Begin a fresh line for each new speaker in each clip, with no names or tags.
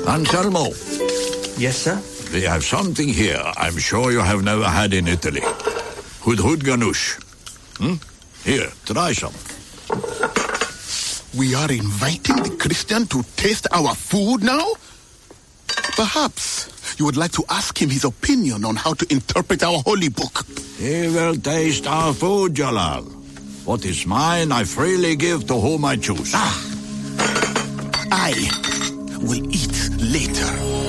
Anselmo,
Yes, sir?
we have something here I'm sure you have never had in Italy. Hudhud ganoush. Here, try some.
We are inviting the Christian to taste our food now? Perhaps you would like to ask him his opinion on how to interpret our holy book.
He will taste our food, Jalal. What is mine, I freely give to whom I choose.
I will eat later.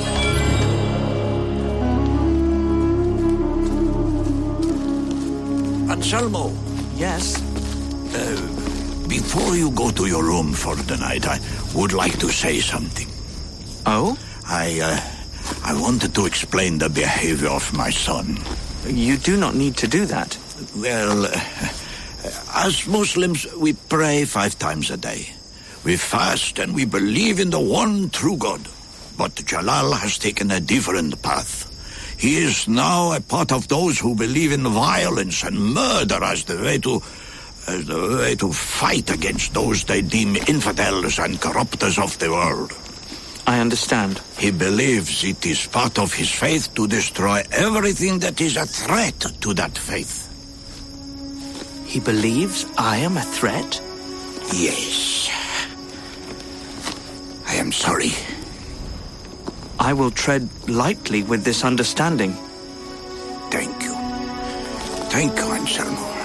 Anselmo,
Yes?
before you go to your room for the night, I would like to say something.
Oh?
I wanted to explain the behavior of my son.
You do not need to do that.
Well, as Muslims, we pray 5 times a day. We fast and we believe in the one true God. But Jalal has taken a different path. He is now a part of those who believe in violence and murder as the way to fight against those they deem infidels and corrupters of the world.
I understand.
He believes it is part of his faith to destroy everything that is a threat to that faith.
He believes I am a threat?
Yes. I am sorry.
I will tread lightly with this understanding.
Thank you. Thank you, Anselmo.